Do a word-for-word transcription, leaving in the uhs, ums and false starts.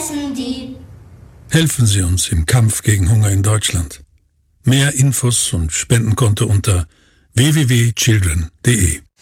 essen die. Helfen Sie uns im Kampf gegen Hunger in Deutschland. Mehr Infos und Spendenkonto unter w w w punkt children punkt d e.